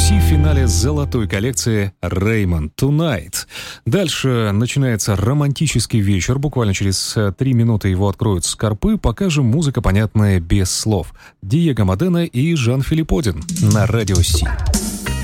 Си в финале золотой коллекции Raymond Tonight. Дальше начинается романтический вечер. Буквально через 3 минуты его откроют Скорпы. Пока же музыка, понятная без слов. Диего Модена и Жан-Филипп Один на Радио Си.